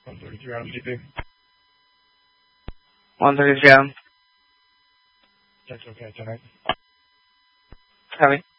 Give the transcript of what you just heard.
133 Adam GP. 133 Adam. That's okay, tonight. Copy.